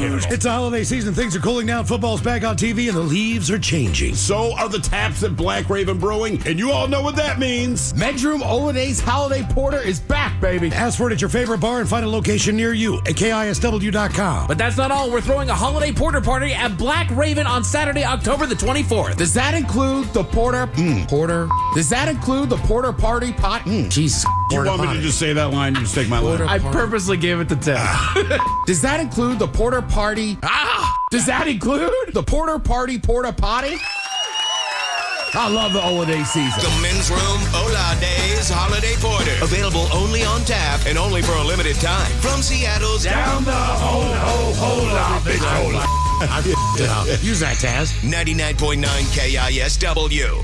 It's the holiday season. Things are cooling down. Football's back on TV, and the leaves are changing. So are the taps at Black Raven Brewing, and you all know what that means. Medroom Holidays Holiday Porter is back, baby. Ask for it at your favorite bar and find a location near you at KISW.com. But that's not all. We're throwing a holiday porter party at Black Raven on Saturday, October the 24th. Does that include the porter? Porter? Does that include the porter party pot? Jesus. You want me to just say that line? You just take my line. I purposely gave it to Tim. Does that include the porter party? Does that include the porter party porta potty? I love the holiday season. The Men's Room Hola Days Holiday Porter. Available only on tap and only for a limited time. From Seattle's Down the hola, bitch, hola. Use that, Taz. 99.9 KISW.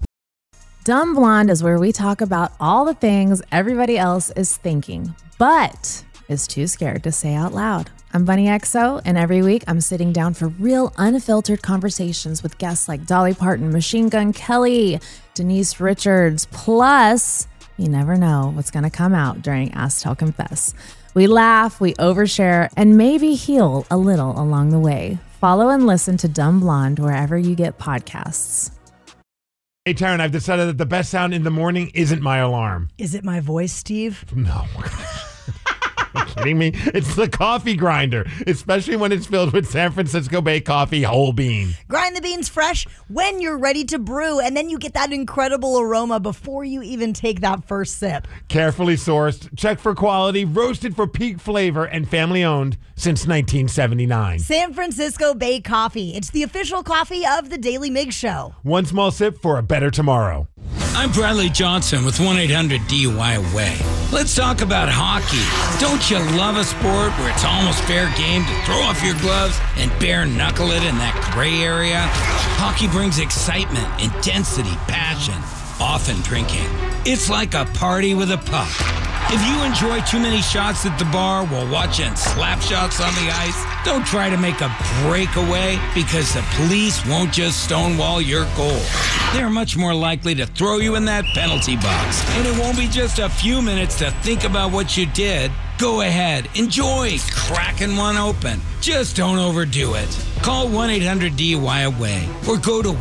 Dumb Blonde is where we talk about all the things everybody else is thinking, but is too scared to say out loud. I'm Bunny XO, and every week I'm sitting down for real, unfiltered conversations with guests like Dolly Parton, Machine Gun Kelly, Denise Richards, plus you never know what's going to come out during Ask Tell Confess. We laugh, we overshare, and maybe heal a little along the way. Follow and listen to Dumb Blonde wherever you get podcasts. Hey, Taryn, I've decided that the best sound in the morning isn't my alarm. Is it my voice, Steve? No. Are you kidding me? It's the coffee grinder, especially when it's filled with San Francisco Bay coffee whole bean. Grind the beans fresh when you're ready to brew, and then you get that incredible aroma before you even take that first sip. Carefully sourced, checked for quality, roasted for peak flavor, and family owned since 1979. San Francisco Bay Coffee. It's the official coffee of the Daily Mig Show. One small sip for a better tomorrow. I'm Bradley Johnson with 1-800-DUI-AWAY. Let's talk about hockey. Don't you love a sport where it's almost fair game to throw off your gloves and bare knuckle it in that gray area? Hockey brings excitement, intensity, passion, often drinking. It's like a party with a puck. If you enjoy too many shots at the bar while watching slap shots on the ice, don't try to make a breakaway because the police won't just stonewall your goal. They're much more likely to throw you in that penalty box. And it won't be just a few minutes to think about what you did. Go ahead, enjoy cracking one open. Just don't overdo it. Call 1-800-DUI-AWAY or go to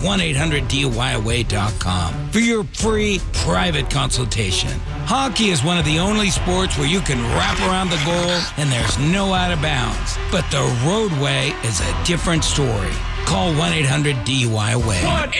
1-800-DUI-AWAY.com for your free private consultation. Hockey is one of the only sports where you can wrap around the goal and there's no out of bounds. But the roadway is a different story. Call 1-800-DUI-AWAY.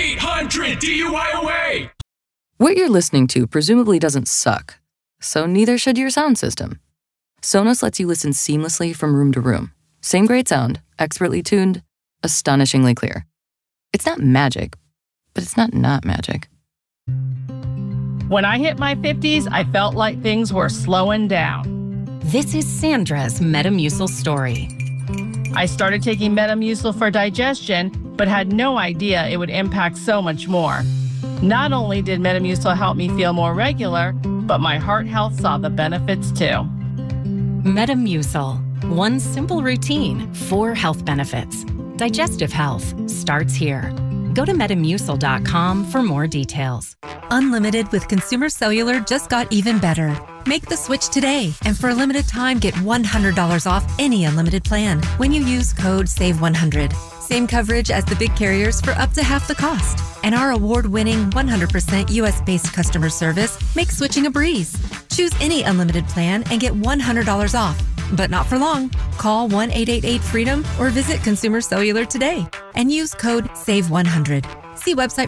1-800-DUI-AWAY. What you're listening to presumably doesn't suck, so neither should your sound system. Sonos lets you listen seamlessly from room to room. Same great sound, expertly tuned, astonishingly clear. It's not magic, but it's not magic. When I hit my 50s, I felt like things were slowing down. This is Sandra's Metamucil story. I started taking Metamucil for digestion, but had no idea it would impact so much more. Not only did Metamucil help me feel more regular, but my heart health saw the benefits too. Metamucil. One simple routine, 4 health benefits. Digestive health starts here. Go to Metamucil.com for more details. Unlimited with Consumer Cellular just got even better. Make the switch today, and for a limited time, get $100 off any unlimited plan when you use code SAVE100. Same coverage as the big carriers for up to half the cost. And our award-winning 100% US-based customer service makes switching a breeze. Choose any unlimited plan and get $100 off. But not for long. Call 1-888-FREEDOM or visit Consumer Cellular today and use code SAVE100. See website